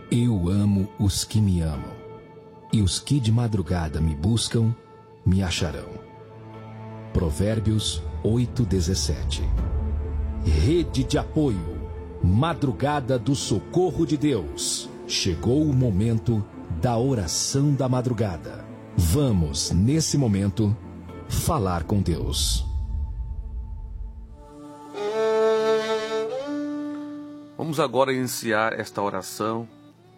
Eu amo os que me amam, e os que de madrugada me buscam, me acharão. Provérbios 8:17. Rede de apoio, Madrugada do Socorro de Deus. Chegou o momento da oração da madrugada. Vamos, nesse momento, falar com Deus. Vamos agora iniciar esta oração.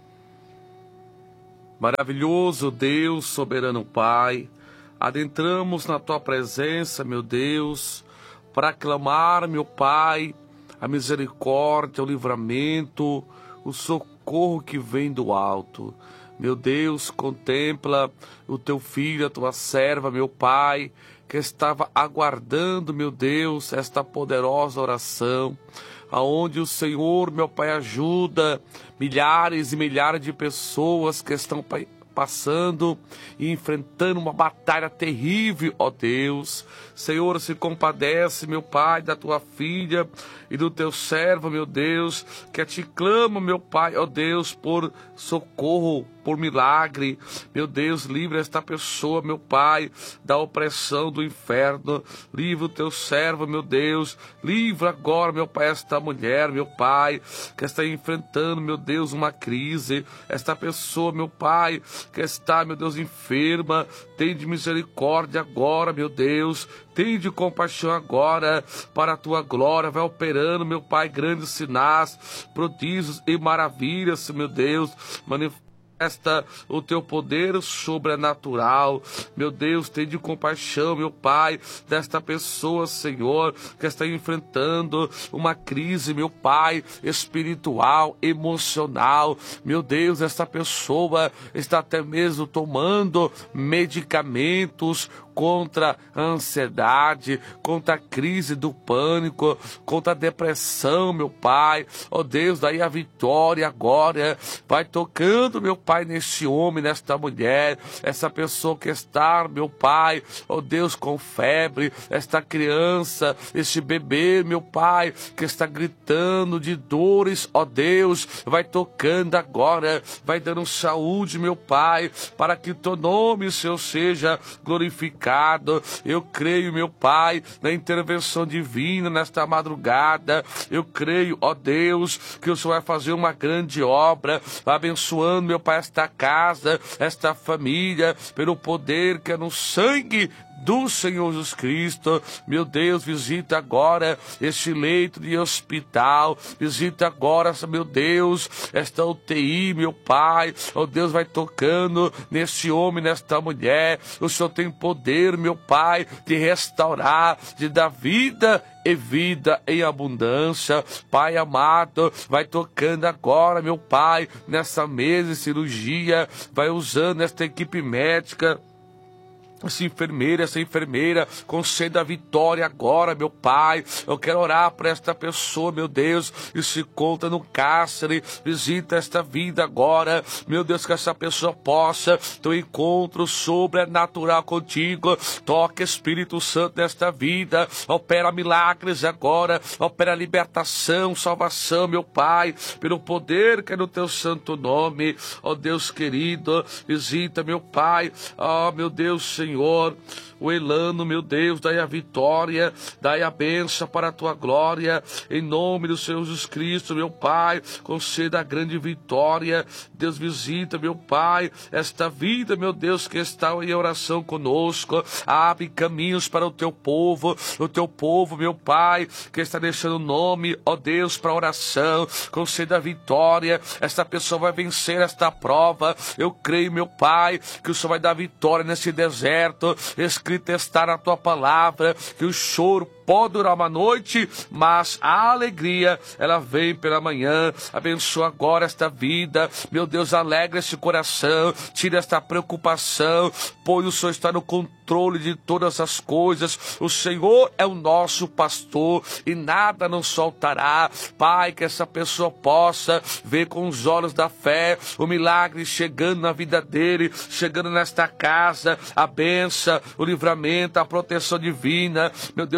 Maravilhoso Deus, soberano Pai, adentramos na Tua presença, meu Deus, para clamar, meu Pai, a misericórdia, o livramento, o socorro que vem do alto. Meu Deus, contempla o Teu filho, a Tua serva, meu Pai, que estava aguardando, meu Deus, esta poderosa oração, aonde o Senhor, meu Pai, ajuda milhares e milhares de pessoas que estão passando e enfrentando uma batalha terrível, ó Deus. Senhor, se compadece, meu Pai, da Tua filha e do Teu servo, meu Deus, que te clama, meu Pai, ó Deus, por socorro, por milagre. Meu Deus, livra esta pessoa, meu Pai, da opressão do inferno. Livra o Teu servo, meu Deus. Livra agora, meu Pai, esta mulher, meu Pai, que está enfrentando, meu Deus, uma crise. Esta pessoa, meu Pai, que está, meu Deus, enferma. Tem de misericórdia agora, meu Deus. Tem de compaixão agora, para a Tua glória. Vai operando, meu Pai, grandes sinais, prodígios e maravilhas, meu Deus. Manifesta o Teu poder sobrenatural. Meu Deus, tem de compaixão, meu Pai, desta pessoa, Senhor, que está enfrentando uma crise, meu Pai, espiritual, emocional. Meu Deus, esta pessoa está até mesmo tomando medicamentos contra a ansiedade, contra a crise do pânico, contra a depressão, meu Pai. Ó Deus, daí a vitória agora. Vai tocando, meu Pai, neste homem, nesta mulher, essa pessoa que está, meu Pai, ó Deus, com febre, esta criança, este bebê, meu Pai, que está gritando de dores, ó Deus, vai tocando agora, vai dando saúde, meu Pai, para que Teu nome, Senhor, seja glorificado. Eu creio, meu Pai, na intervenção divina nesta madrugada. Eu creio, ó Deus, que o Senhor vai fazer uma grande obra, abençoando, meu Pai, esta casa, esta família, pelo poder que é no sangue do Senhor Jesus Cristo. Meu Deus, visita agora este leito de hospital, visita agora, meu Deus, esta UTI, meu Pai. Oh Deus, vai tocando neste homem, nesta mulher. O Senhor tem poder, meu Pai, de restaurar, de dar vida e vida em abundância. Pai amado, vai tocando agora, meu Pai, nessa mesa de cirurgia, vai usando esta equipe médica, essa enfermeira, conceda a vitória agora, meu Pai. Eu quero orar por esta pessoa, meu Deus, que se encontra no cárcere. Visita esta vida agora, meu Deus, que essa pessoa possa ter um encontro sobrenatural contigo. Toca, Espírito Santo, nesta vida. Opera milagres agora, opera libertação, salvação, meu Pai, pelo poder que é no Teu santo nome. Ó Deus querido, visita, meu Pai. Ó, meu Deus, Senhor, o Elano, meu Deus, dai a vitória, dai a bênção para a Tua glória, em nome do Senhor Jesus Cristo, meu Pai, conceda a grande vitória. Deus, visita, meu Pai, esta vida, meu Deus, que está em oração conosco. Abre caminhos para o Teu povo, meu Pai, que está deixando o nome, ó Deus, para oração. Conceda a vitória. Esta pessoa vai vencer esta prova. Eu creio, meu Pai, que o Senhor vai dar vitória nesse deserto. Escrito está na Tua palavra que o choro pode durar uma noite, mas a alegria, ela vem pela manhã. Abençoa agora esta vida, meu Deus, alegra este coração, tira esta preocupação, pois o Senhor está no controle de todas as coisas. O Senhor é o nosso pastor e nada nos faltará. Pai, que essa pessoa possa ver com os olhos da fé o milagre chegando na vida dele, chegando nesta casa, a bênção, o livramento, a proteção divina. Meu Deus, eu quero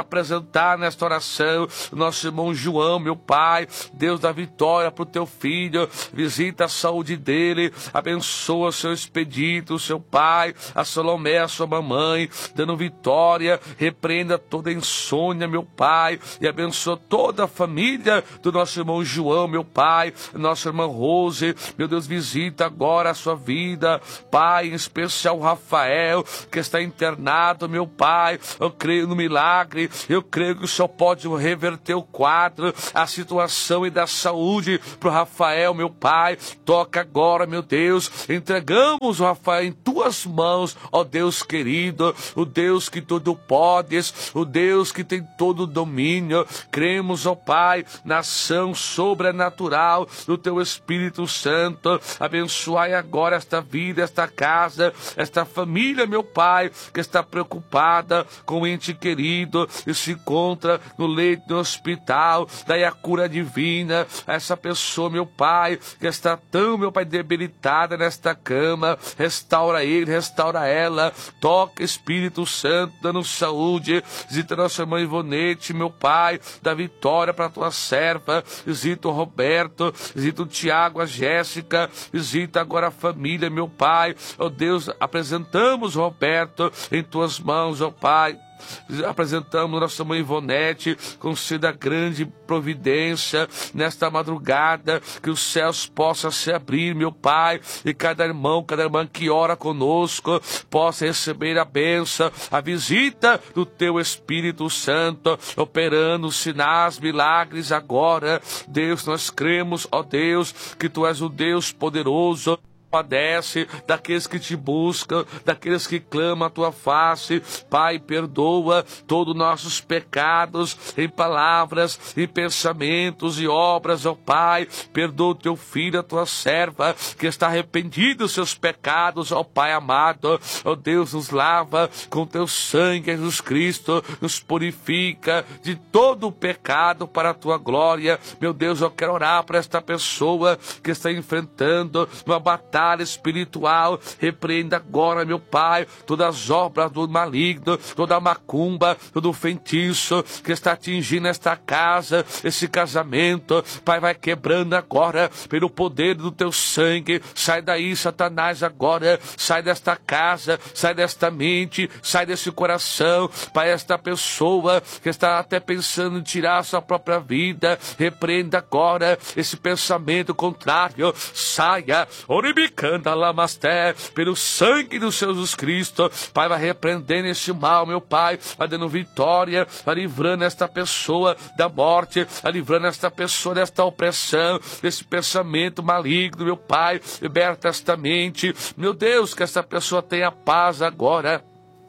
apresentar nesta oração nosso irmão João, meu Pai, Deus da vitória para o teu filho, visita a saúde dele, abençoa seu expedito, seu pai, a Salomé, a sua mamãe, dando vitória, repreenda toda insônia, meu Pai, e abençoa toda a família do nosso irmão João, meu Pai, nossa irmã Rose, meu Deus, visita agora a sua vida, Pai, em especial o Rafael, que está internado, meu Pai, eu creio no milagre, eu creio que o Senhor pode reverter o quadro, a situação e da saúde para o Rafael, meu Pai, toca agora, meu Deus, entregamos o Rafael em tuas mãos, ó Deus querido, o Deus que tudo podes, o Deus que tem todo o domínio, cremos, ó Pai, na ação sobrenatural do teu Espírito Santo, abençoai agora esta vida, esta casa, esta família, meu Pai, que está preocupada com o ente querido e se encontra no leito do hospital, daí a cura divina, essa pessoa, meu Pai, que está tão, meu Pai, debilitada nesta cama, restaura ele, restaura ela, toca Espírito Santo, dando saúde, visita nossa irmã Ivonete, meu Pai, dá vitória para a tua serva, visita o Roberto, visita o Tiago, a Jéssica, visita agora a família, meu Pai, ó Deus, apresentamos o Roberto em tuas mãos, ó Pai, apresentamos nossa mãe Ivonete, conceda grande providência nesta madrugada, que os céus possam se abrir, meu Pai, e cada irmão, cada irmã que ora conosco possa receber a bênção, a visita do teu Espírito Santo, operando sinais, milagres agora. Deus, nós cremos, ó Deus, que tu és o Deus poderoso, padece daqueles que te buscam, daqueles que clamam a tua face. Pai, perdoa todos os nossos pecados em palavras, em pensamentos e obras, ó Pai, perdoa o teu filho, a tua serva, que está arrependido dos seus pecados, ó Pai amado, ó Deus, nos lava com teu sangue, Jesus Cristo, nos purifica de todo o pecado para a tua glória. Meu Deus, eu quero orar para esta pessoa que está enfrentando uma batalha espiritual, repreenda agora, meu Pai, todas as obras do maligno, toda a macumba, todo o feitiço que está atingindo esta casa, esse casamento, Pai, vai quebrando agora, pelo poder do teu sangue. Sai daí, Satanás, agora, sai desta casa, sai desta mente, sai desse coração, Pai, esta pessoa que está até pensando em tirar a sua própria vida, repreenda agora esse pensamento contrário, saia, Oribicanda Lamasté, pelo sangue do Senhor Jesus Cristo, Pai, vai repreendendo este mal, meu Pai, vai dando vitória, vai livrando esta pessoa da morte, vai livrando esta pessoa desta opressão, desse pensamento maligno, meu Pai, liberta esta mente, meu Deus, que esta pessoa tenha paz agora,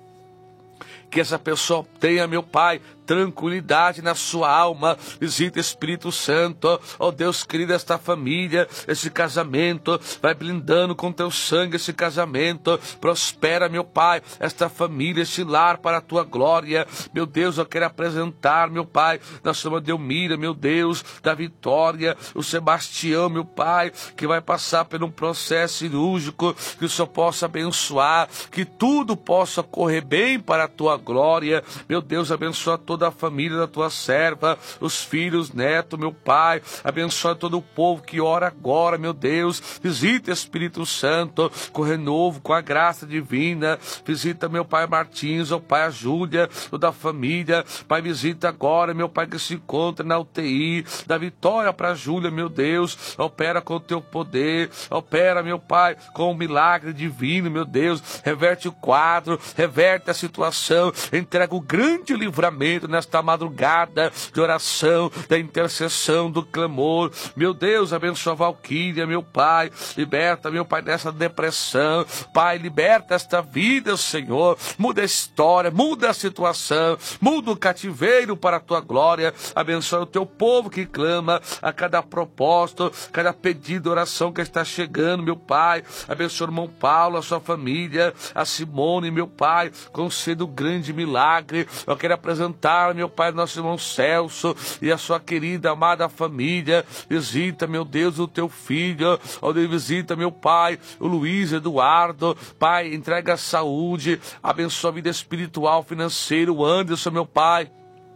que essa pessoa tenha, meu Pai, tranquilidade na sua alma. Visita Espírito Santo, ó Deus querido, esta família, esse casamento, vai blindando com teu sangue esse casamento, prospera, meu Pai, esta família, esse lar para a tua glória. Meu Deus, eu quero apresentar, meu Pai, nossa irmã Delmira, meu Deus, da Vitória, o Sebastião, meu Pai, que vai passar por um processo cirúrgico, que o Senhor possa abençoar, que tudo possa correr bem para a tua glória. Meu Deus, abençoa toda a família da tua serva, os filhos, netos, meu Pai, abençoa todo o povo que ora agora, meu Deus, visita Espírito Santo, com renovo, com a graça divina, visita meu Pai Martins, ó Pai, a Júlia, toda a família, Pai, visita agora, meu Pai, que se encontra na UTI, dá vitória para a Júlia, meu Deus, opera com o teu poder, opera, meu Pai, com o milagre divino, meu Deus, reverte o quadro, reverte a situação, entrega o grande livramento nesta madrugada de oração, da intercessão, do clamor. Meu Deus, abençoa a Valquíria, meu Pai, liberta, meu Pai, dessa depressão, Pai, liberta esta vida, Senhor, muda a história, muda a situação, muda o cativeiro para a tua glória, abençoa o teu povo que clama a cada propósito, cada pedido de oração que está chegando, meu Pai, abençoa o irmão Paulo, a sua família, a Simone, meu Pai, conceda o grande milagre. Eu quero apresentar, meu Pai, nosso irmão Celso e a sua querida, amada família. Visita, meu Deus, o teu filho, onde visita, meu Pai, o Luiz Eduardo, Pai, entrega a saúde, abençoa a vida espiritual, financeira, o Anderson, meu Pai.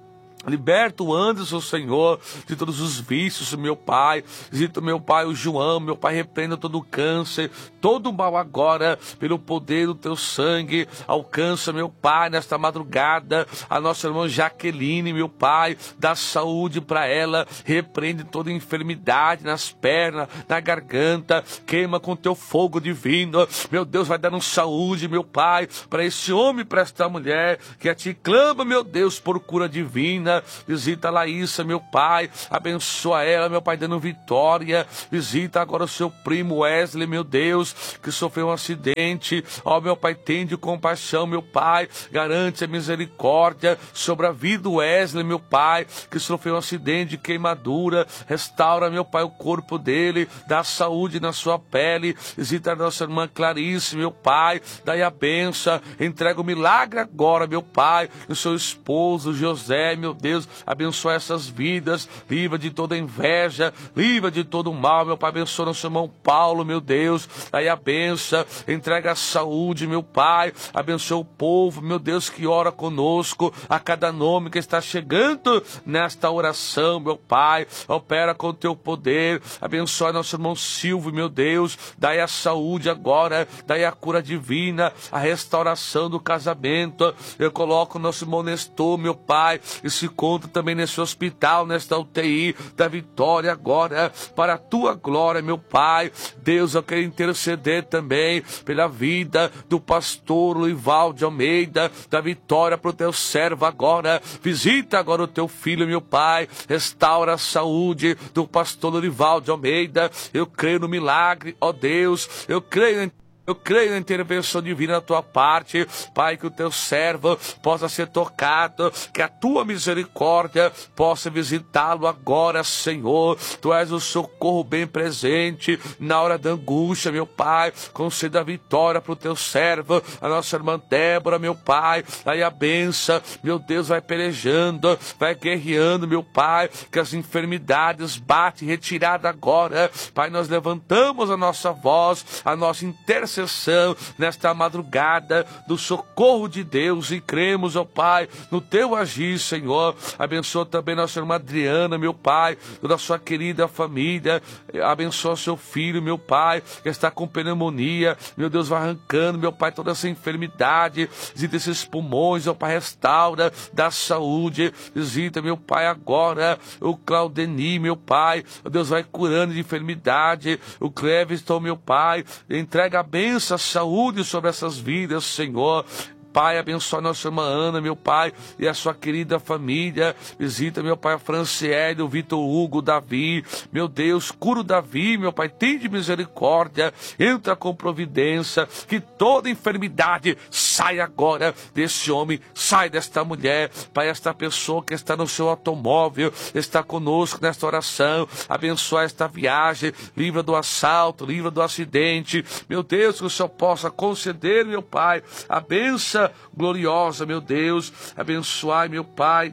Liberta o Anderson, Senhor, de todos os vícios, meu Pai. Visita, meu Pai, o João, meu Pai, repreenda todo o câncer, todo o mal agora, pelo poder do teu sangue. Alcança, meu Pai, nesta madrugada, a nossa irmã Jaqueline, meu Pai, dá saúde para ela. Repreende toda enfermidade nas pernas, na garganta. Queima com teu fogo divino. Meu Deus, vai dando saúde, meu Pai, para esse homem, para esta mulher, que a ti clama, meu Deus, por cura divina. Visita a Laísa, meu Pai, abençoa ela, meu Pai, dando vitória. Visita agora o seu primo Wesley, meu Deus, que sofreu um acidente. Ó, meu Pai, tende compaixão, meu Pai, garante a misericórdia sobre a vida do Wesley, meu Pai, que sofreu um acidente de queimadura. Restaura, meu Pai, o corpo dele, dá saúde na sua pele. Visita a nossa irmã Clarice, meu Pai, daí a benção, entrega o milagre agora, meu Pai, o seu esposo José, meu Deus, abençoa essas vidas, livra de toda inveja, livra de todo mal, meu Pai, abençoa nosso irmão Paulo, meu Deus, aí a benção, entrega a saúde, meu Pai, abençoa o povo, meu Deus, que ora conosco, a cada nome que está chegando nesta oração, meu Pai, opera com o teu poder, abençoa nosso irmão Silvio, meu Deus, daí a saúde agora, daí a cura divina, a restauração do casamento. Eu coloco o nosso irmão Nestor, meu Pai, e se conta também nesse hospital, nesta UTI da vitória agora, para a tua glória, meu Pai. Deus, eu quero interceder também pela vida do pastor Luivaldo Almeida, da vitória para o teu servo agora. Visita agora o teu filho, meu Pai, restaura a saúde do pastor Luivaldo Almeida. Eu creio no milagre, ó Deus, eu creio na intervenção divina da tua parte, Pai, que o teu servo possa ser tocado, que a tua misericórdia possa visitá-lo agora, Senhor. Tu és o socorro bem presente na hora da angústia, meu Pai. Conceda a vitória para o teu servo, a nossa irmã Débora, meu Pai. Aí a benção, meu Deus, vai pelejando, vai guerreando, meu Pai, que as enfermidades batem retirada agora. Pai, nós levantamos a nossa voz, a nossa intercessão nesta madrugada do socorro de Deus e cremos, ó Pai, no teu agir, Senhor. Abençoa também nossa irmã Adriana, meu Pai, toda a sua querida família. Abençoa seu filho, meu Pai, que está com pneumonia. Meu Deus, vai arrancando, meu Pai, toda essa enfermidade. Visita esses pulmões, ó Pai, restaura, dá saúde. Visita, meu Pai, agora o Claudeni, meu Pai. Deus, vai curando de enfermidade. O Cleviston, meu Pai, entrega a bênção, a saúde sobre essas vidas, Senhor. Pai, abençoa a nossa irmã Ana, meu Pai, e a sua querida família. Visita, meu Pai, a Franciele, o Vitor Hugo, o Davi. Meu Deus, cura o Davi, meu Pai, tem de misericórdia. Entra com providência, que toda enfermidade sai agora desse homem, sai desta mulher. Pai, esta pessoa que está no seu automóvel, está conosco nesta oração. Abençoa esta viagem, livra do assalto, livra do acidente. Meu Deus, que o Senhor possa conceder, meu Pai, a bênção gloriosa, meu Deus. Abençoai, meu Pai,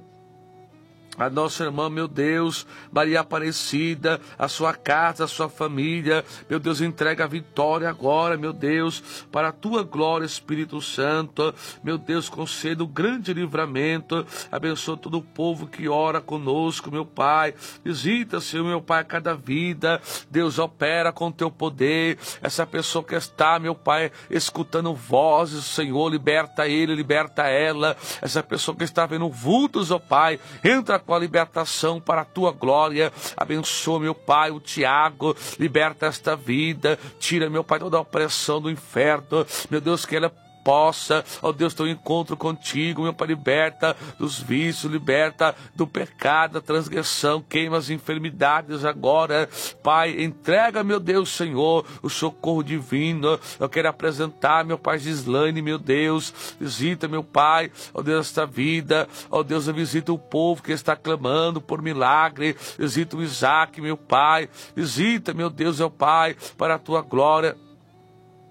a nossa irmã, meu Deus, Maria Aparecida, a sua casa, a sua família. Meu Deus, entrega a vitória agora, meu Deus, para a tua glória, Espírito Santo. Meu Deus, conceda o grande livramento. Abençoa todo o povo que ora conosco, meu Pai. Visita, Senhor, meu Pai, a cada vida. Deus, opera com teu poder. Essa pessoa que está, meu Pai, escutando vozes, Senhor, liberta ele, liberta ela. Essa pessoa que está vendo vultos, ó Pai, entra com a libertação para a tua glória. Abençoa, meu Pai, o Tiago, liberta esta vida, tira, meu Pai, toda a opressão do inferno. Meu Deus, que ela possa, ó Deus, ter um encontro contigo, meu Pai, liberta dos vícios, liberta do pecado, da transgressão, queima as enfermidades agora, Pai, entrega, meu Deus, Senhor, o socorro divino. Eu quero apresentar, meu Pai, Gislaine, meu Deus, visita, meu Pai, ó Deus, esta vida, ó Deus, visita o povo que está clamando por milagre, visita o Isaac, meu Pai, visita, meu Deus, meu Pai, para a tua glória.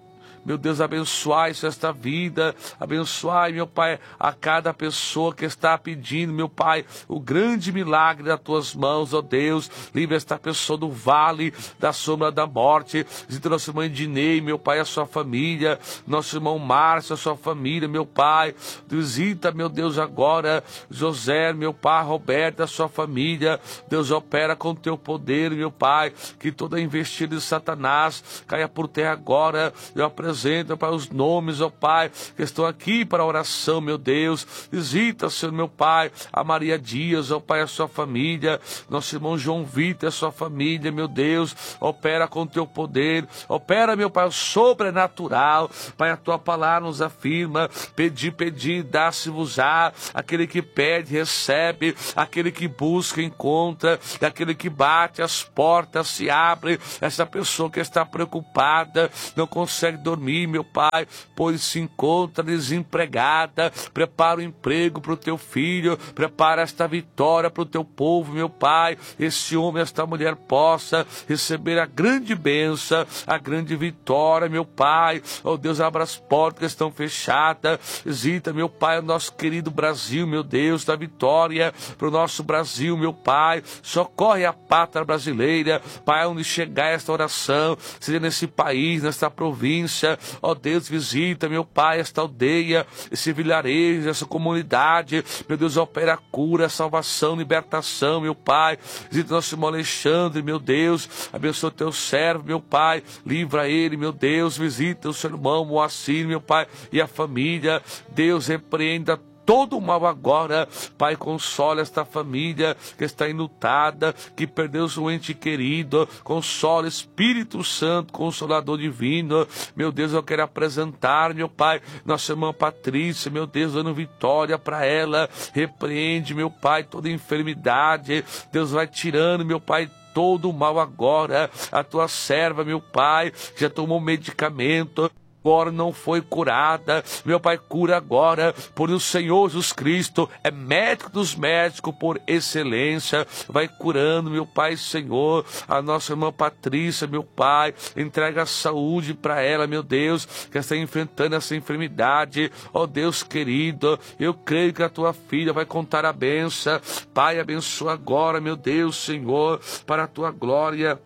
meu Deus, abençoai esta vida, abençoai, meu Pai, a cada pessoa que está pedindo, meu Pai, o grande milagre das tuas mãos, ó Deus. Livre esta pessoa do vale da sombra da morte. Visita nossa irmã Ednei, meu Pai, a sua família, nosso irmão Márcio, a sua família, meu Pai. Visita, meu Deus, agora José, meu Pai, Roberto, a sua família. Deus, opera com teu poder, meu Pai, que toda investida de Satanás caia por terra agora. Eu apresento, Pai, os nomes, ó Pai, que estão aqui para a oração, meu Deus. Visita, Senhor, meu Pai, a Maria Dias, ó Pai, a sua família, nosso irmão João Vitor, a sua família, meu Deus. Opera com teu poder, opera, meu Pai, o sobrenatural. Pai, a tua palavra nos afirma: pedi, dá-se-vos-á. Aquele que pede, recebe. Aquele que busca, encontra. E aquele que bate, as portas se abrem. Essa pessoa que está preocupada, não consegue dormir, meu Pai, pois se encontra desempregada. Prepara o emprego para o teu filho, prepara esta vitória para o teu povo, meu Pai. Esse homem, esta mulher possa receber a grande bênção, a grande vitória, meu Pai. Oh Deus, abra as portas que estão fechadas. Visita, meu Pai, o nosso querido Brasil, meu Deus, da vitória para o nosso Brasil, meu Pai. Socorre a pátria brasileira, Pai, onde chegar esta oração, seja nesse país, nesta província. Oh Deus, visita, meu Pai, esta aldeia, esse vilarejo, essa comunidade. Meu Deus, opera a cura, a salvação, libertação, meu Pai. Visita nosso irmão Alexandre, meu Deus. Abençoa o teu servo, meu Pai. Livra ele, meu Deus. Visita o seu irmão Moacir, meu Pai, e a família. Deus, repreenda todo o mal agora. Pai, consola esta família que está enlutada, que perdeu seu ente querido. Consola, Espírito Santo, Consolador divino. Meu Deus, eu quero apresentar, meu Pai, nossa irmã Patrícia, meu Deus, dando vitória para ela. Repreende, meu Pai, toda enfermidade. Deus vai tirando, meu Pai, todo o mal agora. A tua serva, meu Pai, já tomou medicamento, agora não foi curada. Meu Pai, cura agora, por o Senhor Jesus Cristo é médico dos médicos por excelência. Vai curando, meu Pai, Senhor, a nossa irmã Patrícia, meu Pai. Entrega a saúde para ela, meu Deus, que está enfrentando essa enfermidade. Ó Deus querido, eu creio que a tua filha vai contar a benção. Pai, abençoa agora, meu Deus, Senhor, para a tua glória.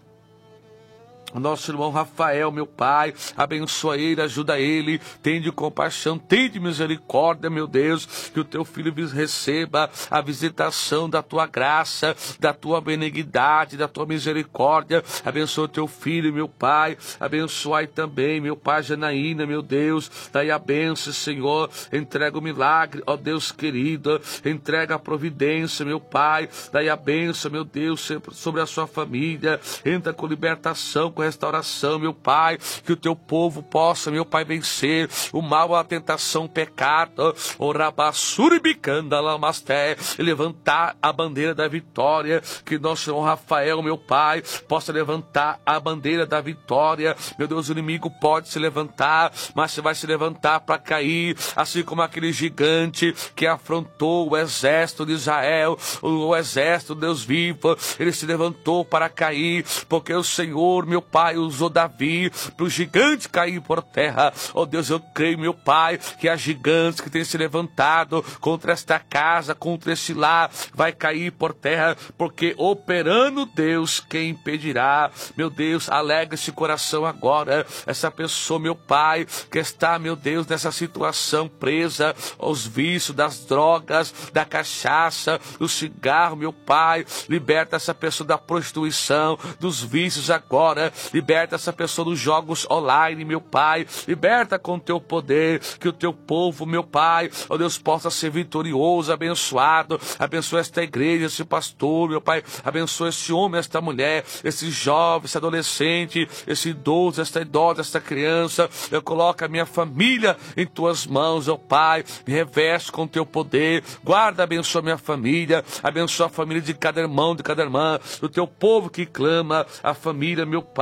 O nosso irmão Rafael, meu Pai, abençoa ele, ajuda ele, tende compaixão, tende misericórdia, meu Deus, que o teu filho receba a visitação da tua graça, da tua benignidade, da tua misericórdia. Abençoa o teu filho, meu Pai, abençoai também, meu Pai, Janaína, meu Deus, daí a bênção, Senhor, entrega o milagre, ó Deus querido, entrega a providência, meu Pai, daí a bênção, meu Deus, sobre a sua família. Entra com libertação, com restauração, meu Pai, que o teu povo possa, meu Pai, vencer o mal, a tentação, o pecado, o rabassuribicanda lamasté, e levantar a bandeira da vitória. Que nosso irmão Rafael, meu Pai, possa levantar a bandeira da vitória. Meu Deus, o inimigo pode se levantar, mas você vai se levantar para cair, assim como aquele gigante que afrontou o exército de Israel, o exército do Deus vivo. Ele se levantou para cair, porque o Senhor, meu Pai, usou Davi para o gigante cair por terra. Oh Deus, eu creio, meu Pai, que há gigantes que têm se levantado contra esta casa, contra este lar, vai cair por terra, porque operando Deus, quem impedirá? Meu Deus, alegra esse coração agora, essa pessoa, meu Pai, que está, meu Deus, nessa situação presa aos vícios das drogas, da cachaça, do cigarro, meu Pai. Liberta essa pessoa da prostituição, dos vícios agora. Liberta essa pessoa dos jogos online, meu Pai. Liberta com o teu poder, que o teu povo, meu Pai, ó Deus, possa ser vitorioso, abençoado. Abençoa esta igreja, esse pastor, meu Pai. Abençoa esse homem, esta mulher, esse jovem, esse adolescente, esse idoso, esta idosa, esta criança. Eu coloco a minha família em tuas mãos, ó Pai. Me reveste com o teu poder. Guarda, abençoa minha família. Abençoa a família de cada irmão, de cada irmã, do teu povo que clama, a família, meu Pai.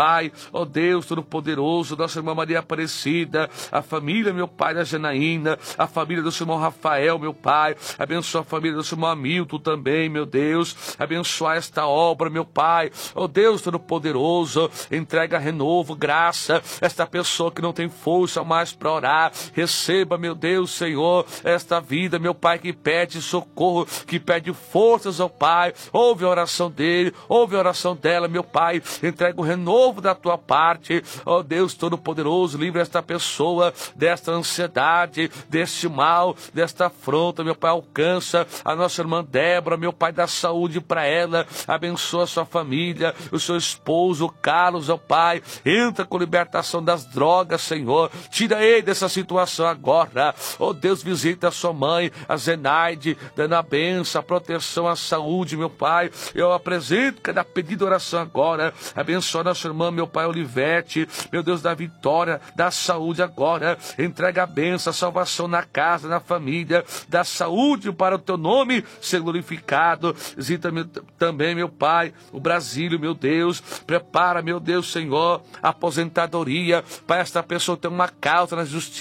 Pai, ó Deus Todo-Poderoso, nossa irmã Maria Aparecida, a família, meu Pai, da Janaína, a família do seu irmão Rafael, meu Pai, abençoa a família do seu irmão Hamilton também, meu Deus, abençoa esta obra, meu Pai, ó Deus Todo-Poderoso, entrega renovo, graça, esta pessoa que não tem força mais para orar, receba, meu Deus, Senhor, esta vida, meu Pai, que pede socorro, que pede forças, ó Pai, ouve a oração dele, ouve a oração dela, meu Pai, entrega o renovo da tua parte, ó Deus Todo-Poderoso, livre esta pessoa desta ansiedade, deste mal, desta afronta, meu Pai, alcança a nossa irmã Débora, meu Pai, dá saúde para ela, abençoa a sua família, o seu esposo, o Carlos, ó Pai, entra com libertação das drogas, Senhor, tira ele dessa situação agora, ó Deus, visita a sua mãe, a Zenaide, dando a bênção, a proteção, a saúde, meu Pai, eu apresento cada pedido de oração agora, abençoa nossa irmã, meu Pai, Olivete, meu Deus, da vitória, da saúde agora, entrega a bênção, a salvação na casa, na família, da saúde para o teu nome ser glorificado, visita também, meu Pai, o Brasil, meu Deus, prepara, meu Deus, Senhor, a aposentadoria, para esta pessoa ter uma causa na justiça,